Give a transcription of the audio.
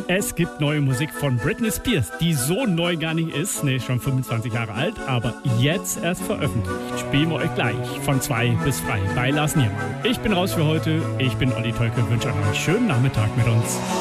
Es gibt neue Musik von Britney Spears, die so neu gar nicht ist. Nee, schon 25 Jahre alt, aber jetzt erst veröffentlicht. Spielen wir euch gleich von 2 bis frei bei Lars Niermann. Ich bin raus für heute. Ich bin Olli Tolke, wünsche euch einen schönen Nachmittag mit uns.